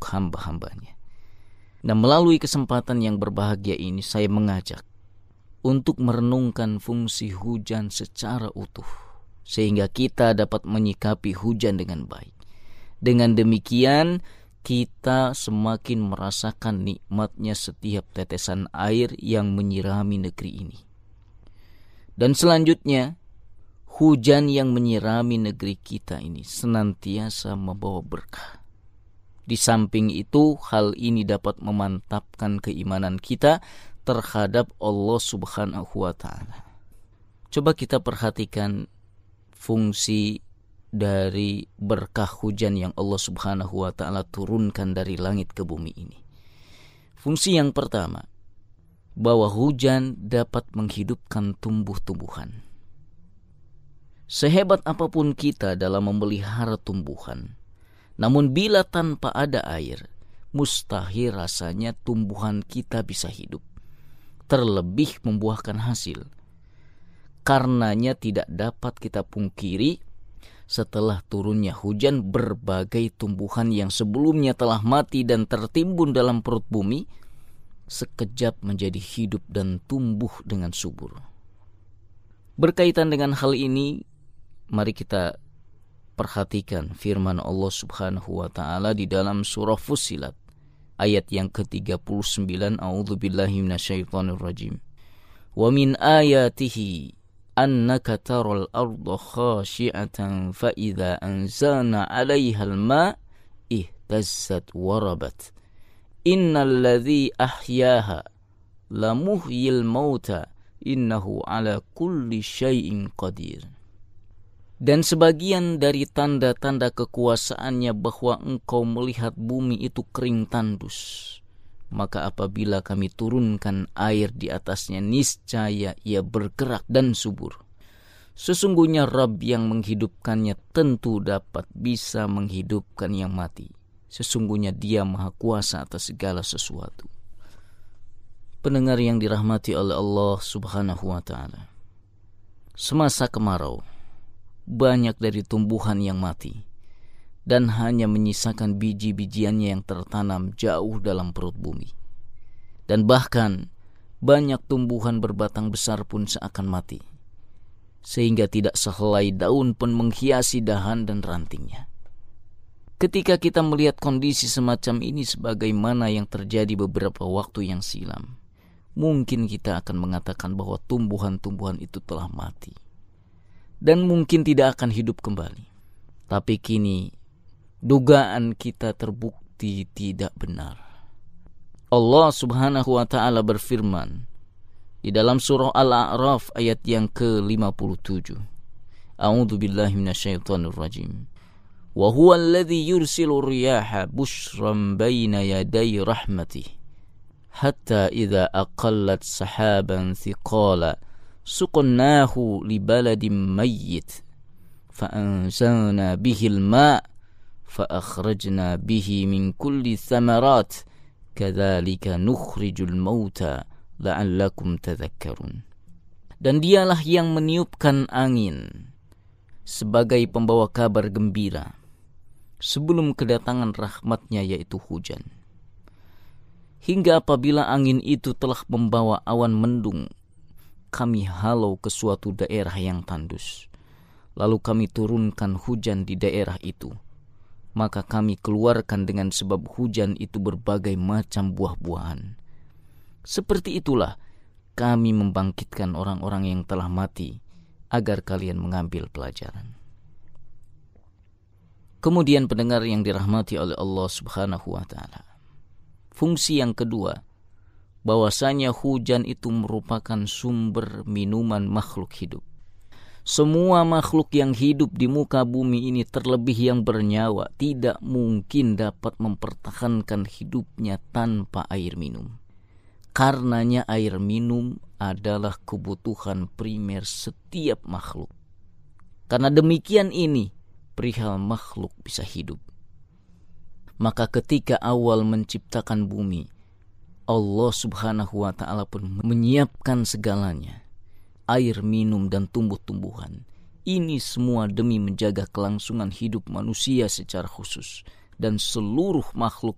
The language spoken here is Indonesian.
untuk hamba-hambanya. Nah, melalui kesempatan yang berbahagia ini saya mengajak untuk merenungkan fungsi hujan secara utuh, sehingga kita dapat menyikapi hujan dengan baik. Dengan demikian kita semakin merasakan nikmatnya setiap tetesan air yang menyirami negeri ini. Dan selanjutnya, hujan yang menyirami negeri kita ini senantiasa membawa berkah. Di samping itu, hal ini dapat memantapkan keimanan kita terhadap Allah Subhanahu wa ta'ala. Coba kita perhatikan fungsi dari berkah hujan yang Allah Subhanahu wa ta'ala turunkan dari langit ke bumi ini. Fungsi yang pertama, bahwa hujan dapat menghidupkan tumbuh-tumbuhan. Sehebat apapun kita dalam memelihara tumbuhan, namun bila tanpa ada air, mustahil rasanya tumbuhan kita bisa hidup, terlebih membuahkan hasil. Karenanya tidak dapat kita pungkiri, setelah turunnya hujan, berbagai tumbuhan yang sebelumnya telah mati dan tertimbun dalam perut bumi, sekejap menjadi hidup dan tumbuh dengan subur. Berkaitan dengan hal ini, mari kita perhatikan firman Allah Subhanahu wa ta'ala di dalam surah Fussilat ayat yang ke-39. A'udzubillahi minasyaitonirrajim. Wa min ayatihi annaka taral arda khashi'atan fa idza anzalna 'alaiha al-ma' ihtazzat wa rabat. Innal ladzi ahyaha lamuhyil mauta innahu 'ala kulli syai'in qadir. Dan sebagian dari tanda-tanda kekuasaannya bahwa engkau melihat bumi itu kering tandus, maka apabila kami turunkan air di atasnya, niscaya ia bergerak dan subur. Sesungguhnya Rabb yang menghidupkannya tentu dapat bisa menghidupkan yang mati. Sesungguhnya Dia Maha Kuasa atas segala sesuatu. Pendengar yang dirahmati oleh Allah Subhanahu wa ta'ala, semasa kemarau, banyak dari tumbuhan yang mati dan hanya menyisakan biji-bijiannya yang tertanam jauh dalam perut bumi. Dan bahkan banyak tumbuhan berbatang besar pun seakan mati, sehingga tidak sehelai daun pun menghiasi dahan dan rantingnya. Ketika kita melihat kondisi semacam ini sebagaimana yang terjadi beberapa waktu yang silam, mungkin kita akan mengatakan bahwa tumbuhan-tumbuhan itu telah mati dan mungkin tidak akan hidup kembali. Tapi kini dugaan kita terbukti tidak benar. Allah Subhanahu wa ta'ala berfirman di dalam surah Al-A'raf ayat yang ke-57. A'udzubillahi minasyaitonirrajim. Wa huwa alladzi yursilu riyaha bushran baina yaday rahmatih hatta idza aqallat sahaban thiqala suqnahu li baladin mayyit fa anzalna bihi al-ma' fa akhrajna bihi min kulli thamarat kadzalika nukhrijul mauta la'allakum tadhakkarun. Dan dialah yang meniupkan angin sebagai pembawa kabar gembira sebelum kedatangan rahmatnya, yaitu hujan, hingga apabila angin itu telah membawa awan mendung, kami halau ke suatu daerah yang tandus, lalu kami turunkan hujan di daerah itu, maka kami keluarkan dengan sebab hujan itu berbagai macam buah-buahan. Seperti itulah kami membangkitkan orang-orang yang telah mati, agar kalian mengambil pelajaran. Kemudian pendengar yang dirahmati oleh Allah Subhanahu wa ta'ala, fungsi yang kedua, bahwasanya hujan itu merupakan sumber minuman makhluk hidup. Semua makhluk yang hidup di muka bumi ini, terlebih yang bernyawa, tidak mungkin dapat mempertahankan hidupnya tanpa air minum. Karenanya air minum adalah kebutuhan primer setiap makhluk. Karena demikian ini perihal makhluk bisa hidup. Maka ketika awal menciptakan bumi, Allah Subhanahu wa ta'ala pun menyiapkan segalanya, air minum dan tumbuh-tumbuhan. Ini semua demi menjaga kelangsungan hidup manusia secara khusus dan seluruh makhluk